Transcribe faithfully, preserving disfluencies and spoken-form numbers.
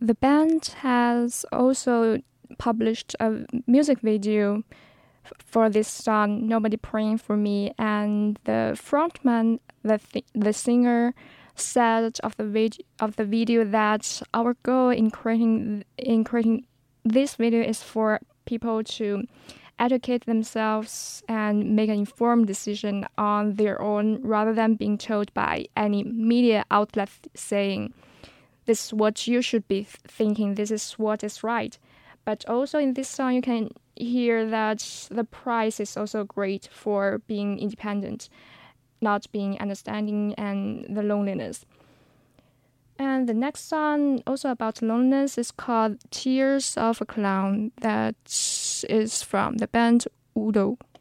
The band has also published a music video for this song, Nobody Praying for Me, and the frontman, the th- the singer, said of the vid- of the video that our goal in creating in creating this video is for people to educate themselves and make an informed decision on their own, rather than being told by any media outlet saying, this is what you should be thinking, this is what is right. But also in this song, you can hear that the price is also great for being independent, not being understanding, and the loneliness. And the next song, also about loneliness, is called Tears of a Clown. That is from the band Udo.